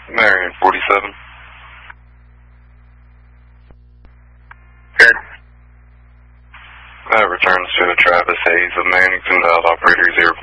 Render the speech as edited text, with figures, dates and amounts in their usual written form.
Marion 47. Good. Returns to Travis Hayes of Mannington, dial operator 0.5.